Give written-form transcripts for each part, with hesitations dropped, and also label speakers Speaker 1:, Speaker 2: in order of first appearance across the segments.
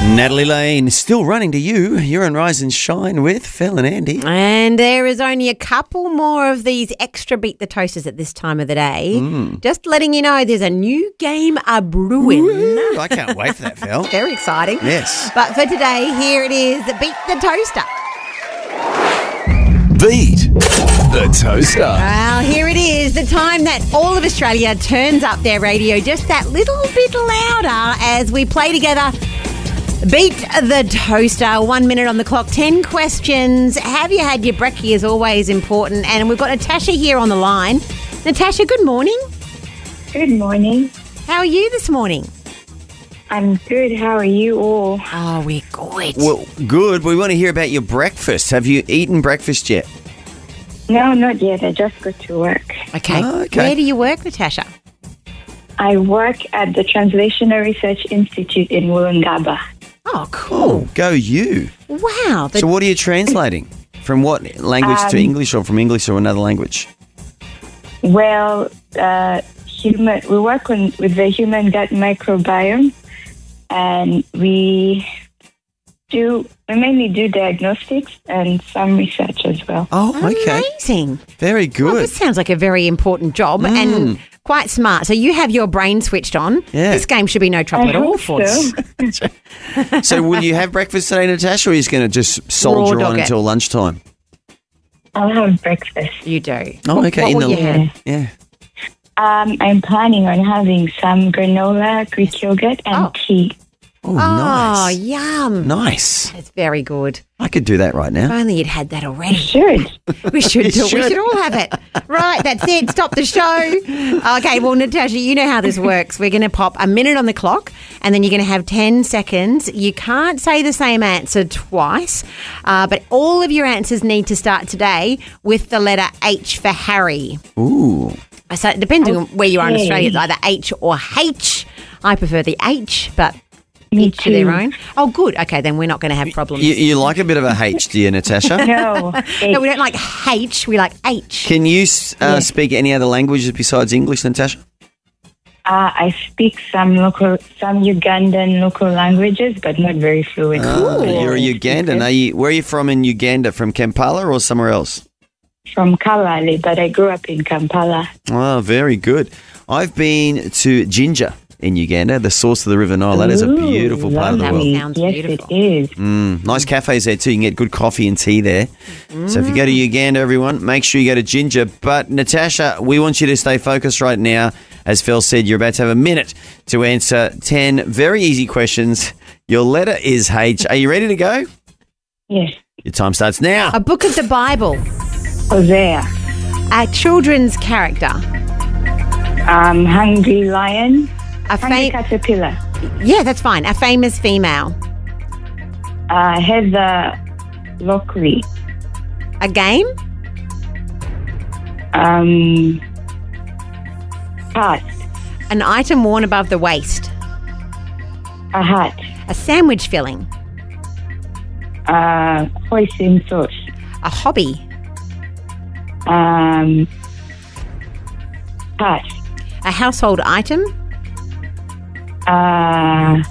Speaker 1: Natalie Lane, still running to you. You're on Rise and Shine with Phil and Andy.
Speaker 2: And there is only a couple more of these extra Beat the Toasters at this time of the day. Just letting you know there's a new game a-brewing.
Speaker 1: Woo, I can't wait for that, Phil.
Speaker 2: Very exciting.
Speaker 1: Yes.
Speaker 2: But for today, here it is, Beat the Toaster.
Speaker 3: Beat the Toaster.
Speaker 2: Well, here it is, the time that all of Australia turns up their radio just that little bit louder as we play together Beat the Toaster. 1 minute on the clock, 10 questions. Have you had your brekkie is always important. And we've got Natasha here on the line. Natasha, good morning.
Speaker 4: Good morning.
Speaker 2: How are you this morning?
Speaker 4: I'm good. How are you all?
Speaker 2: Oh, we're good.
Speaker 1: Well, good. We want to hear about your breakfast. Have you eaten breakfast yet?
Speaker 4: No, not yet. I just got to work.
Speaker 2: Okay.
Speaker 1: Oh, okay.
Speaker 2: Where do you work, Natasha?
Speaker 4: I work at the Translational Research Institute in Wollongabba.
Speaker 2: Oh, cool.
Speaker 1: Go you.
Speaker 2: Wow.
Speaker 1: So what are you translating? From what language to English, or from English to another language?
Speaker 4: Well, we work with the human gut microbiome, and we mainly do diagnostics and some research as well.
Speaker 1: Oh, okay.
Speaker 2: Amazing.
Speaker 1: Very
Speaker 2: Well,
Speaker 1: good.
Speaker 2: this sounds like a very important job and quite smart. So you have your brain switched on.
Speaker 1: Yeah.
Speaker 2: This game should be no trouble
Speaker 4: I
Speaker 2: at all
Speaker 4: hope
Speaker 2: for you.
Speaker 4: so.
Speaker 1: So will you have breakfast today, Natasha, or are you just going to just soldier
Speaker 2: Raw dog
Speaker 1: on
Speaker 2: it.
Speaker 1: until lunchtime?
Speaker 4: I'll have breakfast.
Speaker 2: You do.
Speaker 1: Oh, okay.
Speaker 2: What will you have?
Speaker 1: Yeah.
Speaker 4: I'm planning on having some granola, Greek yogurt, and
Speaker 2: Oh.
Speaker 4: tea.
Speaker 1: Oh,
Speaker 2: Oh,
Speaker 1: nice.
Speaker 2: yum.
Speaker 1: Nice.
Speaker 2: It's very good.
Speaker 1: I could do that right
Speaker 2: If
Speaker 1: now.
Speaker 2: only you'd had that already.
Speaker 4: Should.
Speaker 2: We should do it. We
Speaker 1: should.
Speaker 2: should all have it. Right, that's it. Stop the show. Okay, well, Natasha, you know how this works. We're going to pop a minute on the clock and then you're going to have 10 seconds. You can't say the same answer twice, but all of your answers need to start today with the letter H for Harry.
Speaker 1: Ooh.
Speaker 2: So depending on where you are in
Speaker 4: Okay.
Speaker 2: Australia, it's either H or H. I prefer the H, but
Speaker 4: Me
Speaker 2: each to their
Speaker 4: too.
Speaker 2: own. Oh, good. Okay, then we're not going to have problems.
Speaker 1: You like a bit of a H, do you, Natasha?
Speaker 4: No.
Speaker 2: No, we don't like H. We like H.
Speaker 1: Can you speak any other languages besides English, Natasha?
Speaker 4: I speak some Ugandan local languages, but not very fluent.
Speaker 1: You're a Ugandan. Where are you from in Uganda? From Kampala or somewhere else?
Speaker 4: From Kalale, but I grew up in Kampala.
Speaker 1: Oh, very good. I've been to Jinja in Uganda, the source of the River Nile. That is a beautiful part of the
Speaker 4: Lovely.
Speaker 1: world.
Speaker 2: Sounds
Speaker 4: Yes,
Speaker 2: beautiful.
Speaker 4: it is.
Speaker 1: Nice cafes there too. You can get good coffee and tea there. So if you go to Uganda, everyone, make sure you go to Jinja. But Natasha, we want you to stay focused right now. As Phil said, you're about to have a minute to answer 10 very easy questions. Your letter is H. Are you ready to go?
Speaker 4: Yes.
Speaker 1: Your time starts now.
Speaker 2: A book of the Bible.
Speaker 4: Hosea.
Speaker 2: A children's character.
Speaker 4: Hungry lion.
Speaker 2: A
Speaker 4: Hungry caterpillar.
Speaker 2: Yeah, that's fine. A famous female.
Speaker 4: Heather Lockery.
Speaker 2: A game.
Speaker 4: Hat.
Speaker 2: An item worn above the waist.
Speaker 4: A hat.
Speaker 2: A sandwich filling.
Speaker 4: Hoisin sauce.
Speaker 2: A hobby.
Speaker 4: Hat.
Speaker 2: A household item.
Speaker 4: Pass.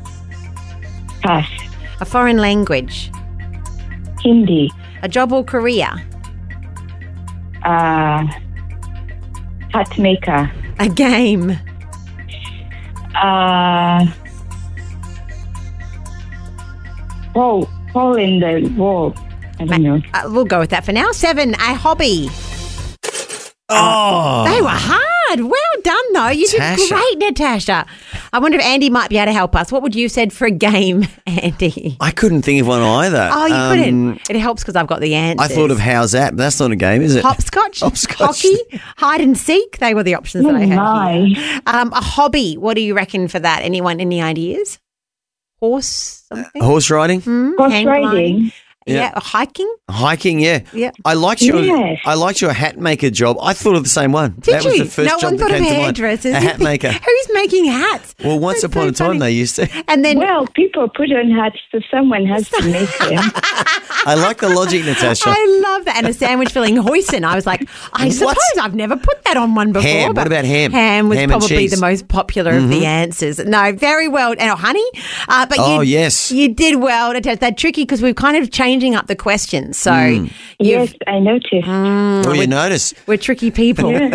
Speaker 2: A foreign language.
Speaker 4: Hindi.
Speaker 2: A job or career.
Speaker 4: Hat maker.
Speaker 2: A game.
Speaker 4: Hole in the wall. I don't know.
Speaker 2: We'll go with that for now. 7. A hobby.
Speaker 1: Oh,
Speaker 2: They were hard. Well done, though. You did
Speaker 1: Natasha.
Speaker 2: great, Natasha. I wonder if Andy might be able to help us. What would you have said for a game, Andy?
Speaker 1: I couldn't think of one either.
Speaker 2: Oh, you couldn't. It helps because I've got the answers.
Speaker 1: I thought of How's That, but that's not a game, is it?
Speaker 2: Hopscotch,
Speaker 1: Hopscotch.
Speaker 2: hockey, hide and seek. They were the options that I had.
Speaker 4: My.
Speaker 2: Here. A hobby. What do you reckon for that? Anyone? Any ideas? Horse something?
Speaker 1: Horse riding?
Speaker 4: Horse
Speaker 2: Hang
Speaker 4: riding.
Speaker 2: gliding? Yeah, hiking.
Speaker 1: Hiking, yeah.
Speaker 2: Yeah.
Speaker 1: I liked your
Speaker 4: Yes.
Speaker 1: hat maker job. I thought of the same one.
Speaker 2: Did
Speaker 1: that
Speaker 2: you?
Speaker 1: was the first
Speaker 2: No
Speaker 1: job
Speaker 2: one
Speaker 1: that
Speaker 2: thought of
Speaker 1: came to mind.
Speaker 2: hairdressers.
Speaker 1: A hat maker.
Speaker 2: Who's making hats?
Speaker 1: Well, once
Speaker 2: That's
Speaker 1: upon
Speaker 2: so
Speaker 1: a time
Speaker 2: funny.
Speaker 1: they used to.
Speaker 2: And then
Speaker 4: Well, people put on hats, so someone has to make them.
Speaker 1: I like the logic, Natasha.
Speaker 2: I love that. And a sandwich filling hoisin. I was like, I suppose I've never put that on one before.
Speaker 1: Ham.
Speaker 2: but
Speaker 1: What about ham?
Speaker 2: Ham was
Speaker 1: Ham and
Speaker 2: probably
Speaker 1: cheese.
Speaker 2: the most popular of the answers. No, very well. And honey. But
Speaker 1: Oh,
Speaker 2: you,
Speaker 1: yes.
Speaker 2: You did well. That's tricky because we're kind of changing up the questions. So
Speaker 4: Yes, I noticed.
Speaker 1: Oh, you notice.
Speaker 2: we're tricky people.
Speaker 4: Yeah.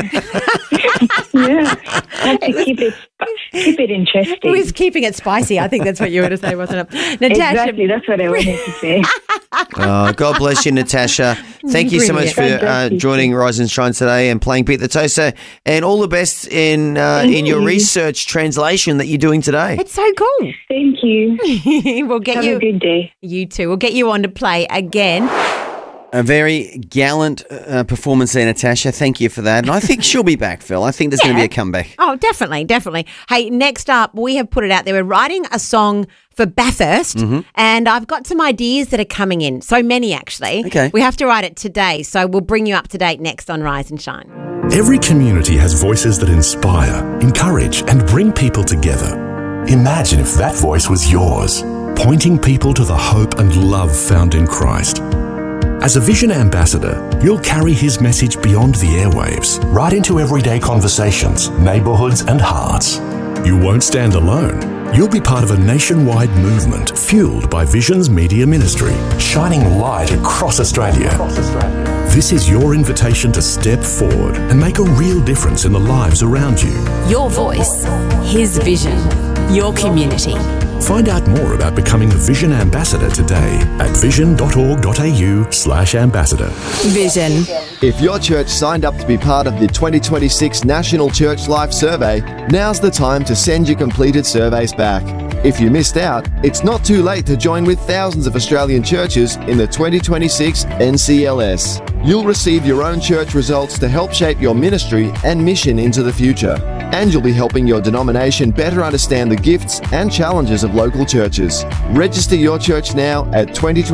Speaker 4: Have to keep it interesting.
Speaker 2: We're keeping it spicy. I think that's what you were to say, wasn't it? Natasha,
Speaker 4: Exactly, that's what I wanted to say.
Speaker 1: Oh, God bless you, Natasha. Thank you so much for
Speaker 4: Brilliant. God bless you.
Speaker 1: joining Rise and Shine today and playing Beat the Toaster. And all the best in your research translation that you're doing today.
Speaker 2: it's so cool.
Speaker 4: Thank you.
Speaker 2: We'll get
Speaker 4: Have
Speaker 2: you.
Speaker 4: a good day.
Speaker 2: You too. We'll get you on to play again.
Speaker 1: A very gallant performance there, Natasha. Thank you for that. And I think she'll be back, Phil. I think there's going to be a comeback.
Speaker 2: Oh, definitely, definitely. Hey, next up, we have put it out there. We're writing a song for Bathurst, and I've got some ideas that are coming in. So many, actually.
Speaker 1: Okay.
Speaker 2: We have to write it today, so we'll bring you up to date next on Rise and Shine.
Speaker 3: Every community has voices that inspire, encourage, and bring people together. Imagine if that voice was yours, pointing people to the hope and love found in Christ. As a Vision Ambassador, you'll carry his message beyond the airwaves, right into everyday conversations, neighbourhoods, and hearts. You won't stand alone. You'll be part of a nationwide movement fueled by Vision's media ministry, shining light across Australia. This is your invitation to step forward and make a real difference in the lives around you.
Speaker 5: Your voice, his vision, your community.
Speaker 3: Find out more about becoming a Vision Ambassador today at vision.org.au/ambassador.
Speaker 5: Vision.
Speaker 6: If your church signed up to be part of the 2026 National Church Life Survey, now's the time to send your completed surveys back. If you missed out, it's not too late to join with thousands of Australian churches in the 2026 NCLS. You'll receive your own church results to help shape your ministry and mission into the future. And you'll be helping your denomination better understand the gifts and challenges of local churches. Register your church now at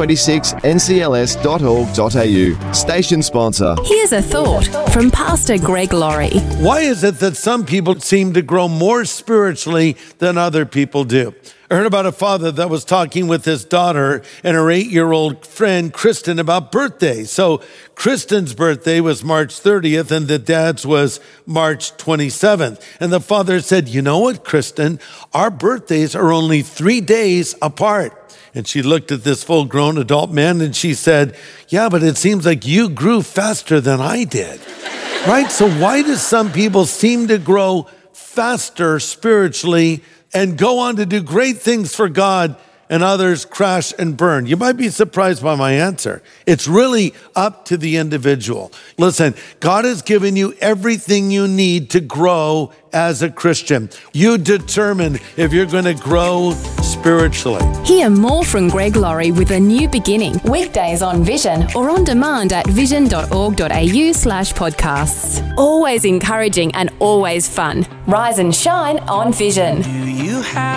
Speaker 6: 2026ncls.org.au. Station sponsor.
Speaker 5: Here's a thought from Pastor Greg Laurie.
Speaker 7: Why is it that some people seem to grow more spiritually than other people do? I heard about a father that was talking with his daughter and her 8-year-old friend, Kristen, about birthdays. So Kristen's birthday was March 30th and the dad's was March 27th. And the father said, you know what, Kristen, our birthdays are only 3 days apart. And she looked at this full-grown adult man and she said, yeah, but it seems like you grew faster than I did. Right? So why do some people seem to grow faster spiritually and go on to do great things for God, and others crash and burn? You might be surprised by my answer. It's really up to the individual. Listen, God has given you everything you need to grow as a Christian. You determine if you're going to grow spiritually.
Speaker 5: Hear more from Greg Laurie with A New Beginning. Weekdays on Vision or on demand at vision.org.au/podcasts. Always encouraging and always fun. Rise and shine on Vision.